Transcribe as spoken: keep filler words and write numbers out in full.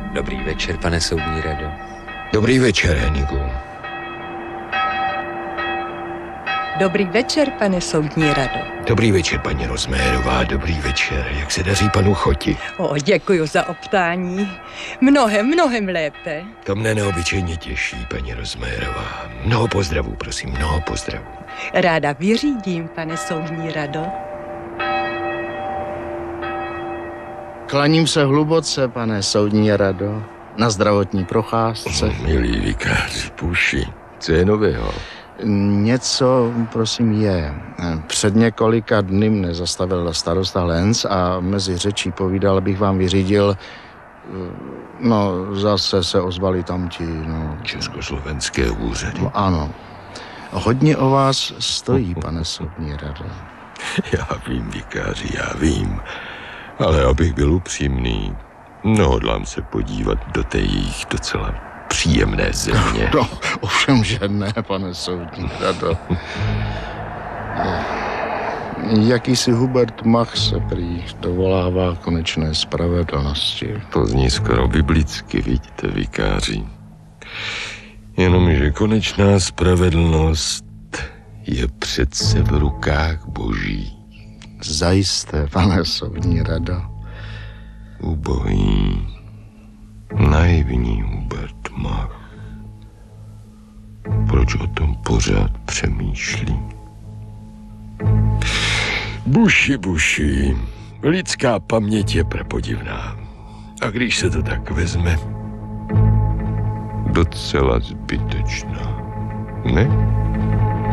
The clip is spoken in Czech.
Dobrý večer, pane soudní rado. Dobrý večer, Henigu. Dobrý večer, pane soudní rado. Dobrý večer, paní Rozmérová. Dobrý večer. Jak se daří panu Choti? O, děkuji za optání. Mnohem, mnohem lépe. To mne neobyčejně těší, paní Rozmérová. Mnoho pozdravů, prosím, mnoho pozdravů. Ráda vyřídím, pane soudní rado. Klaním se hluboce, pane soudní rado, na zdravotní procházce. Oh, milý vikáři Puši, co je nového? Něco, prosím, je. Před několika dny mne zastavil starosta Lenz a mezi řečí povídal, abych vám vyřídil. No, zase se ozvali tamti, no. Československé úřady. No, ano. Hodně o vás stojí, pane soudní rado. Já vím, vikáři, já vím. Ale abych byl upřímný, nehodlám se podívat do té jejich docela příjemné země. No, ovšem, že ne, pane soudní rado. Jakýsi Hubert Mach se prý dovolává konečné spravedlnosti. To zní skoro biblicky, vidíte, vikáři. Jenomže konečná spravedlnost je přece v rukách Boží. Zajisté, pane soudní rado. Ubohý, naivní Hubert Mach. Proč o tom pořád přemýšlí? Buši, buši, lidská paměť je prapodivná. A když se to tak vezme, docela zbytečná, ne?